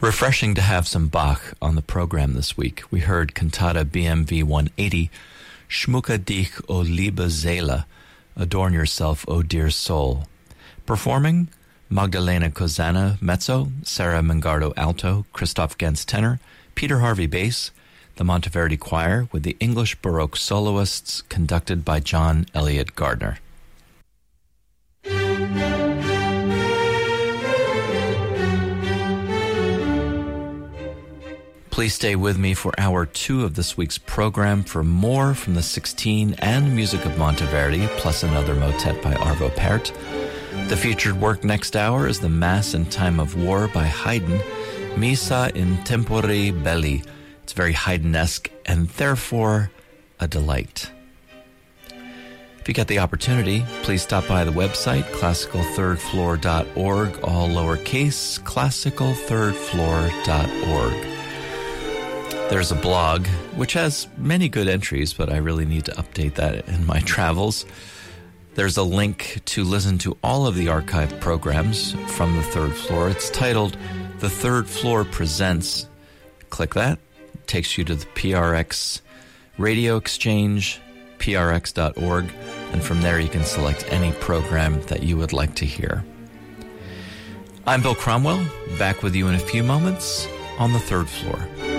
Refreshing to have some Bach on the program this week. We heard Cantata BMV 180, Schmucke dich, o liebe Seele, Adorn Yourself, O Dear Soul. Performing, Magdalena Kozana, mezzo, Sarah Mengardo, alto, Christoph Gens, tenor, Peter Harvey, bass, the Monteverdi Choir with the English Baroque soloists conducted by John Elliott Gardner. Please stay with me for hour 2 of this week's program for more from the 16 and music of Monteverdi, plus another motet by Arvo Pärt. The featured work next hour is the Mass in Time of War by Haydn, Missa in Tempore Belli. It's very Haydn-esque and therefore a delight. If you get the opportunity, please stop by the website, classicalthirdfloor.org, all lowercase, classicalthirdfloor.org. There's a blog, which has many good entries, but I really need to update that in my travels. There's a link to listen to all of the archived programs from the Third Floor. It's titled The Third Floor Presents. Click that. It takes you to the PRX Radio Exchange, prx.org, and from there you can select any program that you would like to hear. I'm Bill Cromwell, back with you in a few moments on the Third Floor.